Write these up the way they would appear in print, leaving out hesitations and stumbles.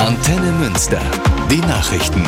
Antenne Münster. Die Nachrichten.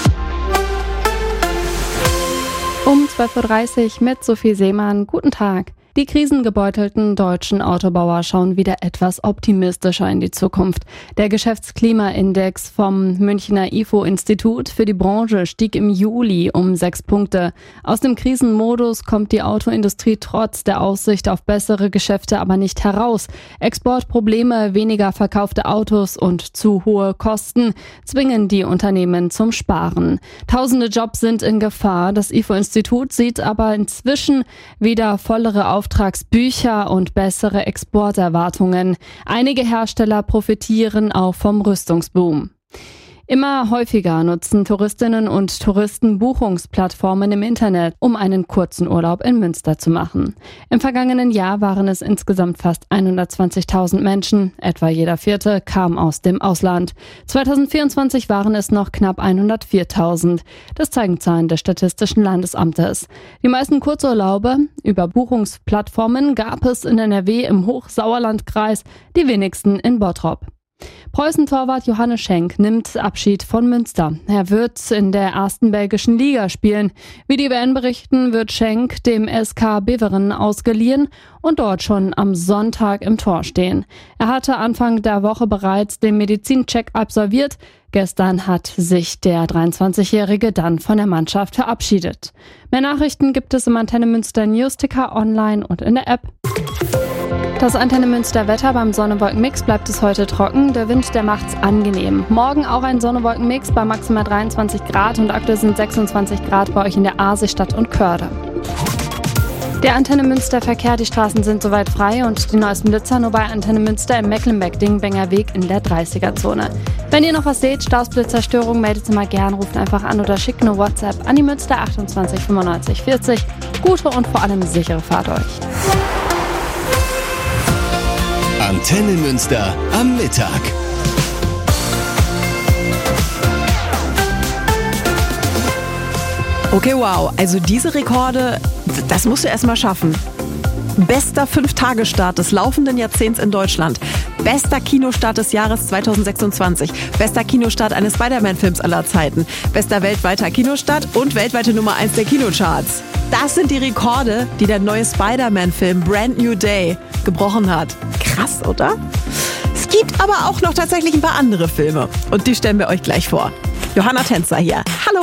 Um 12.30 Uhr mit Sophie Seemann. Guten Tag. Die krisengebeutelten deutschen Autobauer schauen wieder etwas optimistischer in die Zukunft. Der Geschäftsklimaindex vom Münchner IFO-Institut für die Branche stieg im Juli um 6 Punkte. Aus dem Krisenmodus kommt die Autoindustrie trotz der Aussicht auf bessere Geschäfte aber nicht heraus. Exportprobleme, weniger verkaufte Autos und zu hohe Kosten zwingen die Unternehmen zum Sparen. Tausende Jobs sind in Gefahr. Das IFO-Institut sieht aber inzwischen wieder vollere Auftragsbücher und bessere Exporterwartungen. Einige Hersteller profitieren auch vom Rüstungsboom. Immer häufiger nutzen Touristinnen und Touristen Buchungsplattformen im Internet, um einen kurzen Urlaub in Münster zu machen. Im vergangenen Jahr waren es insgesamt fast 120.000 Menschen, etwa jeder Vierte kam aus dem Ausland. 2024 waren es noch knapp 104.000. Das zeigen Zahlen des Statistischen Landesamtes. Die meisten Kurzurlaube über Buchungsplattformen gab es in NRW im Hochsauerlandkreis, die wenigsten in Bottrop. Preußen-Torwart Johannes Schenk nimmt Abschied von Münster. Er wird in der ersten belgischen Liga spielen. Wie die WN berichten, wird Schenk dem SK Beveren ausgeliehen und dort schon am Sonntag im Tor stehen. Er hatte Anfang der Woche bereits den Medizincheck absolviert. Gestern hat sich der 23-Jährige dann von der Mannschaft verabschiedet. Mehr Nachrichten gibt es im Antenne Münster Newsticker online und in der App. Das Antenne Münster Wetter: beim Sonne-Wolken-Mix bleibt es heute trocken. Der Wind, der macht's angenehm. Morgen auch ein Sonne-Wolken-Mix bei maximal 23 Grad und aktuell sind 26 Grad bei euch in der Aasistadt und Körde. Der Antenne Münster Verkehr: die Straßen sind soweit frei und die neuesten Blitzer nur bei Antenne Münster im Mecklenberg-Dingbenger Weg in der 30er-Zone. Wenn ihr noch was seht, Stausblitzer, Störungen, meldet sie mal gern, ruft einfach an oder schickt eine WhatsApp an die Münster 28 95 40. Gute und vor allem sichere Fahrt euch. Antenne Münster am Mittag. Okay, wow. Also diese Rekorde, das musst du erstmal schaffen. Bester 5-Tage-Start des laufenden Jahrzehnts in Deutschland. Bester Kinostart des Jahres 2026. Bester Kinostart eines Spider-Man-Films aller Zeiten. Bester weltweiter Kinostart und weltweite Nummer 1 der Kinocharts. Das sind die Rekorde, die der neue Spider-Man-Film Brand New Day gebrochen hat. Krass, oder? Es gibt aber auch noch tatsächlich ein paar andere Filme. Und die stellen wir euch gleich vor. Johanna Tänzer hier. Hallo!